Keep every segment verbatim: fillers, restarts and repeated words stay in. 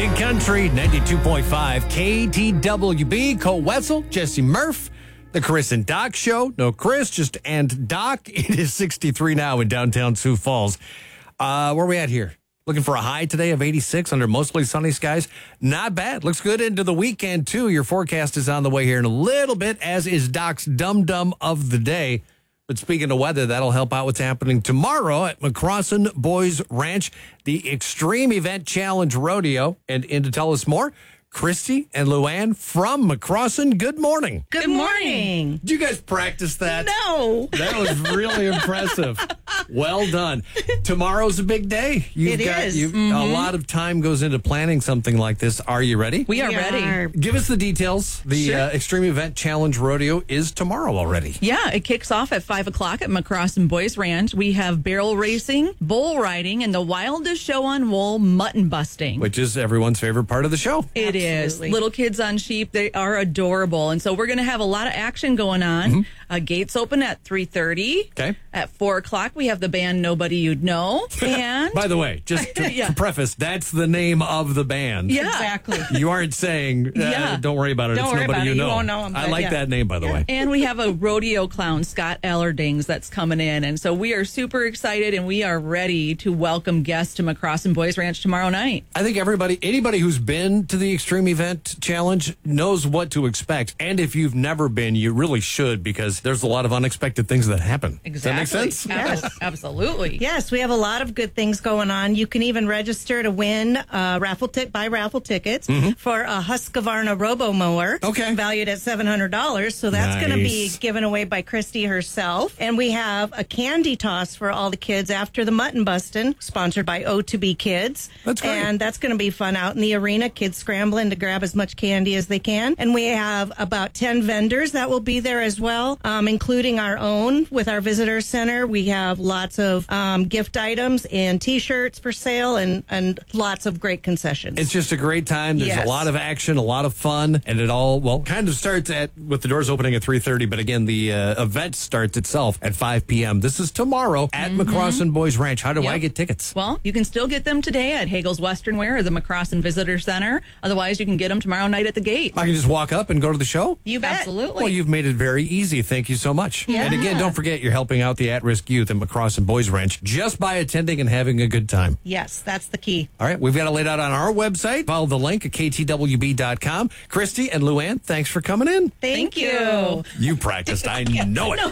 Big Country, ninety-two point five K T W B. Cole Wetzel, Jesse Murph, the Chris and Doc Show. No Chris, just and Doc. It is sixty-three now in downtown Sioux Falls. Uh, where are we at here? Looking for a high today of eighty-six under mostly sunny skies. Not bad. Looks good into the weekend, too. Your forecast is on the way here in a little bit, as is Doc's Dum-Dum of the Day. But speaking of weather, that'll help out what's happening tomorrow at McCrossin Boys Ranch, the Extreme Event Challenge Rodeo. And in to tell us more, Christy and Luann from McCrossin. Good morning. Good morning. Did you guys practice that? No. That was really impressive. Well done. Tomorrow's a big day. You've It got, is. You've, Mm-hmm. A lot of time goes into planning something like this. Are you ready? We are We ready. are. Give us the details. The Sure. uh, Extreme Event Challenge Rodeo is tomorrow already. Yeah, it kicks off at five o'clock at McCrossin Boys Ranch. We have barrel racing, bull riding, and the wildest show on wool, mutton busting. Which is everyone's favorite part of the show. It is. Absolutely. Little kids on sheep, they are adorable. And so we're going to have a lot of action going on. Mm-hmm. Uh, gates open at three thirty. Okay. At four o'clock, we have the band Nobody You'd Know. And By the way, just to, Yeah. to preface, that's the name of the band. yeah. Exactly. You aren't saying, uh, Yeah. don't worry about it. Don't it's worry nobody about you it. You know. won't know 'em, I but like yeah. that name, by the way. And we have a rodeo clown, Scott Allerdings, that's coming in. And so we are super excited and we are ready to welcome guests to McCrossin Boys Ranch tomorrow night. I think everybody, anybody who's been to the Extreme Event Challenge knows what to expect. And if you've never been, you really should, because there's a lot of unexpected things that happen. Does that make sense? Ab- Absolutely. Yes, we have a lot of good things going on. You can even register to win uh, raffle t- buy raffle tickets for a Husqvarna Robo Mower. Okay. Valued at seven hundred dollars. So that's going to be Nice. given away by Christy herself. And we have a candy toss for all the kids after the mutton bustin', sponsored by O two B Kids. That's great. And that's going to be fun out in the arena. Kids scrambling to grab as much candy as they can. And we have about ten vendors that will be there as well, um, including our own with our visitor center. We have lots of um, gift items and T-shirts for sale and, and lots of great concessions. It's just a great time. There's Yes. a lot of action, a lot of fun, and it all, well, kind of starts at, with the doors opening at three thirty, but again, the uh, event starts itself at five p.m. This is tomorrow at McCrossin Boys Ranch. How do I Yep. get tickets? Well, you can still get them today at Hagel's Western Wear or the McCrossin Visitor Center. Otherwise, you can get them tomorrow night at the gate. I can just walk up and go to the show? You bet. Absolutely. Well, you've made it very easy. Thank you so much. Yeah. And again, don't forget you're helping out the at-risk youth at McCrossin Boys Ranch just by attending and having a good time. Yes, that's the key. All right, we've got it laid out on our website. Follow the link at K T W B dot com. Christy and Luann, thanks for coming in. Thank, Thank you. You practiced. I know it.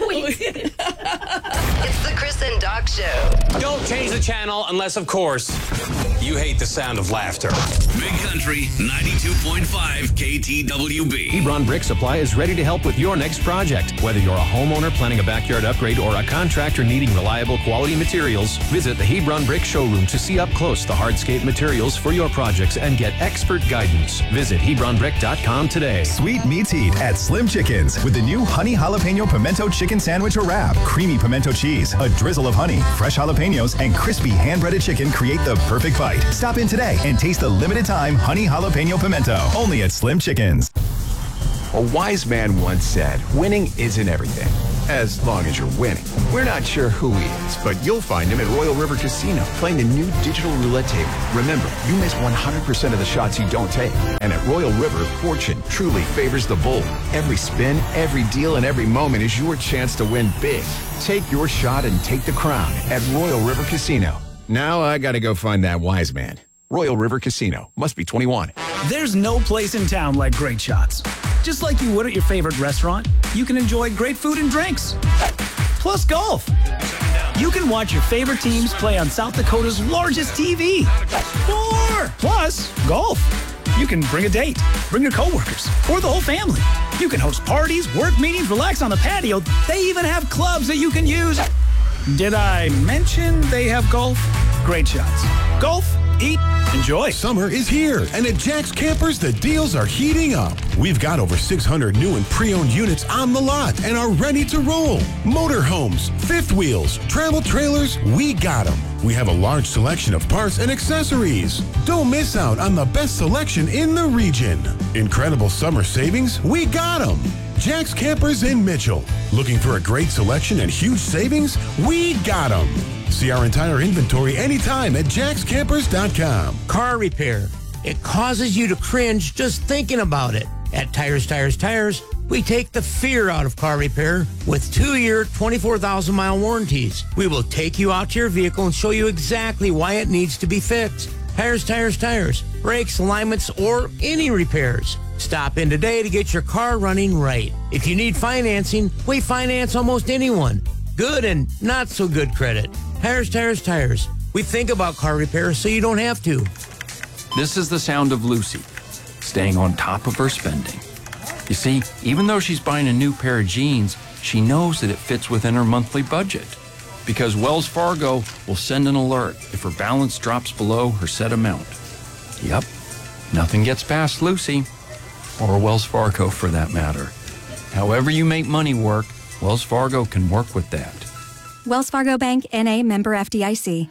It's the Chris and Doc Show. Don't change the channel unless, of course, you hate the sound of laughter. Big Country ninety-two point five K T W B. Hebron Brick Supply is ready to help with your next project. Whether you're a homeowner planning a backyard upgrade or a contractor needing reliable quality materials, visit the Hebron Brick Showroom to see up close the hardscape materials for your projects and get expert guidance. Visit Hebron Brick dot com today. Sweet meets heat at Slim Chickens with the new honey jalapeno pimento chicken sandwich or wrap. Creamy pimento cheese, a drizzle of honey, fresh jalapenos, and crispy hand-breaded chicken create the perfect bite. Stop in today and taste the limited time honey jalapeno pimento. Only at Slim Chickens. A wise man once said, winning isn't everything, as long as you're winning. We're not sure who he is, but you'll find him at Royal River Casino playing the new digital roulette table. Remember, you miss one hundred percent of the shots you don't take. And at Royal River, fortune truly favors the bold. Every spin, every deal, and every moment is your chance to win big. Take your shot and take the crown at Royal River Casino. Now I gotta go find that wise man. Royal River Casino. Must be twenty-one. There's no place in town like Great Shots. Just like you would at your favorite restaurant, you can enjoy great food and drinks. Plus golf. You can watch your favorite teams play on South Dakota's largest T V. More! Plus golf. You can bring a date, bring your coworkers, or the whole family. You can host parties, work meetings, relax on the patio. They even have clubs that you can use. Did I mention they have golf? Great Shots. Golf, eat, enjoy. Summer is here, and at Jack's Campers, the deals are heating up. We've got over six hundred new and pre-owned units on the lot and are ready to roll. Motorhomes, fifth wheels, travel trailers, we got them. We have a large selection of parts and accessories. Don't miss out on the best selection in the region. Incredible summer savings, we got them. Jack's Campers in Mitchell. Looking for a great selection and huge savings? We got them. See our entire inventory anytime at jacks campers dot com. Car repair, It causes you to cringe just thinking about it. At Tires, Tires, Tires, we take the fear out of car repair with two-year, twenty-four thousand mile warranties. We will take you out to your vehicle and show you exactly why it needs to be fixed. Tires, Tires, Tires, brakes, alignments, or any repairs. Stop in today to get your car running right. If you need financing, we finance almost anyone. Good and not so good credit. Tires, Tires, Tires. We think about car repair so you don't have to. This is the sound of Lucy, staying on top of her spending. You see, even though she's buying a new pair of jeans, she knows that it fits within her monthly budget. Because Wells Fargo will send an alert if her balance drops below her set amount. Yep, nothing gets past Lucy, or Wells Fargo for that matter. However you make money work, Wells Fargo can work with that. Wells Fargo Bank, N A, member F D I C.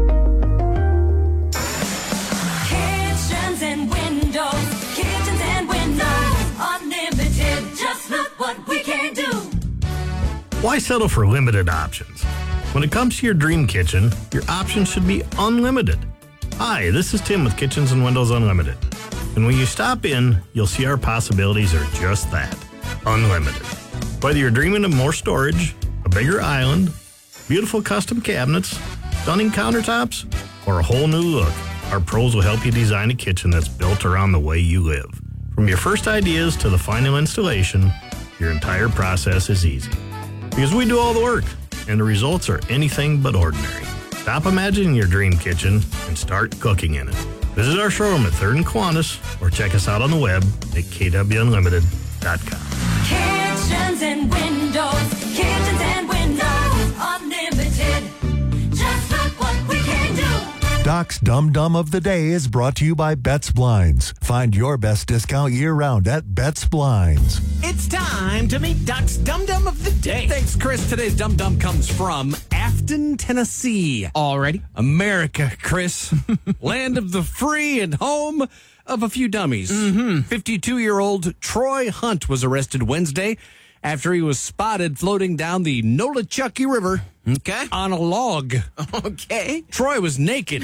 Kitchens and windows, kitchens and windows, unlimited. Just look what we can do. Why settle for limited options? When it comes to your dream kitchen, your options should be unlimited. Hi, this is Tim with Kitchens and Windows Unlimited. And when you stop in, you'll see our possibilities are just that, unlimited. Whether you're dreaming of more storage, a bigger island, beautiful custom cabinets, stunning countertops, or a whole new look, our pros will help you design a kitchen that's built around the way you live. From your first ideas to the final installation, your entire process is easy. Because we do all the work, and the results are anything but ordinary. Stop imagining your dream kitchen and start cooking in it. Visit our showroom at third and Kiwanis or check us out on the web at k w unlimited dot com. Kitchens and windows, kitchens and windows, unlimited. Just look what we can do. Doc's Dum Dum of the Day is brought to you by Betts Blinds. Find your best discount year-round at Betts Blinds. It's time to meet Doc's Dum Dum of the Day. Thanks, Chris. Today's Dum Dum comes from Afton, Tennessee. Alrighty. America, Chris. Land of the free and home of a few dummies. Mm-hmm. fifty-two-year-old Troy Hunt was arrested Wednesday after he was spotted floating down the Nolichucky River okay. on a log. Okay. Troy was naked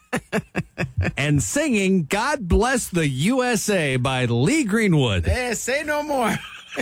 and singing God Bless the U S A by Lee Greenwood. Eh, say no more.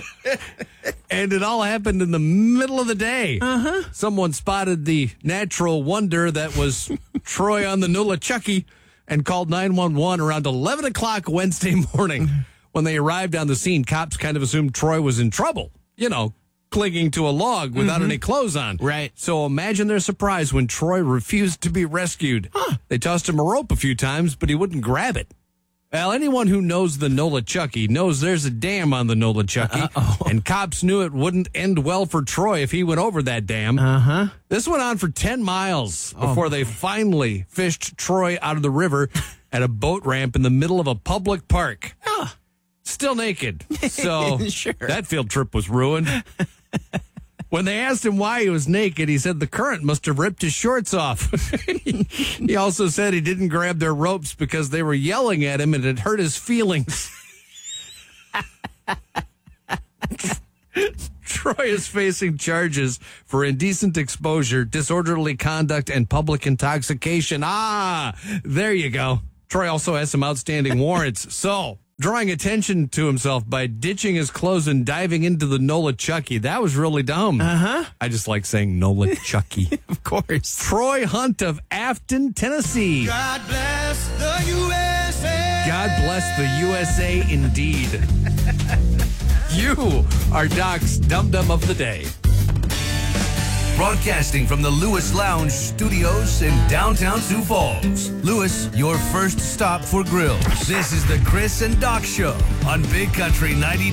And it all happened in the middle of the day. Uh-huh. Someone spotted the natural wonder that was Troy on the Nolichucky and called nine one one around eleven o'clock Wednesday morning. When they arrived on the scene, cops kind of assumed Troy was in trouble. You know, clinging to a log without mm-hmm. any clothes on. Right. So imagine their surprise when Troy refused to be rescued. Huh. They tossed him a rope a few times, but he wouldn't grab it. Well, anyone who knows the Nolichucky knows there's a dam on the Nolichucky, Uh-oh. and cops knew it wouldn't end well for Troy if he went over that dam. Uh-huh. This went on for ten miles before oh. they finally fished Troy out of the river at a boat ramp in the middle of a public park. Huh. Still naked. So sure. that field trip was ruined. When they asked him why he was naked, he said the current must have ripped his shorts off. He also said he didn't grab their ropes because they were yelling at him and it hurt his feelings. Troy is facing charges for indecent exposure, disorderly conduct, and public intoxication. Ah, there you go. Troy also has some outstanding warrants. So, drawing attention to himself by ditching his clothes and diving into the Nolichucky. That was really dumb. Uh-huh. I just like saying Nolichucky. Of course. Troy Hunt of Afton, Tennessee. God bless the U S A. God bless the U S A indeed. You are Doc's Dum Dum of the Day. Broadcasting from the Lewis Lounge Studios in downtown Sioux Falls. Lewis, your first stop for grills. This is the Chris and Doc Show on Big Country ninety-two.